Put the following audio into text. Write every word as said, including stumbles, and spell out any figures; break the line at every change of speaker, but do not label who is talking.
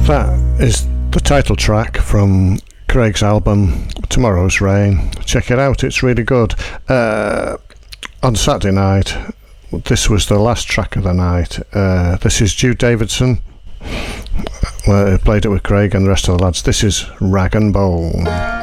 That is the title track from Craig's album Tomorrow's Rain. Check it out, it's really good. Uh, on Saturday night, this was the last track of the night. Uh, this is Jude Davidson, uh, played it with Craig and the rest of the lads. This is Rag and Bone.